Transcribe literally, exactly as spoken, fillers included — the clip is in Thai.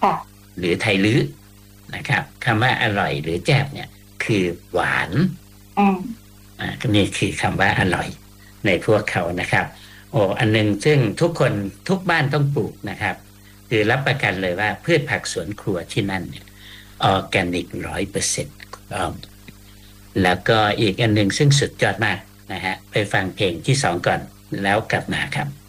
หรือไทยลื้อนะครับคำว่าอร่อยหรือแจ่บเนี่ยคือหวานอืมอ่านี่คือคำว่าอร่อยในพวกเขานะครับโอ้อันนึงซึ่งทุกคนทุกบ้านต้องปลูกนะครับคือรับประกันเลยว่าพืชผักสวนครัวที่นั่นเนี่ยออร์แกนิกร้อยเปอร์เซ็นต์แล้วก็อีกอันนึงซึ่งสุดยอดมากนะฮะไปฟังเพลงที่สองก่อนแล้วกลับมาครับ